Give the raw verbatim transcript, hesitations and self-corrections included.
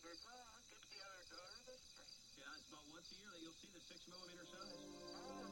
says, well, I'll get the other daughter this spring. Yeah, it's about once a year that you'll see the six millimeter size. Oh,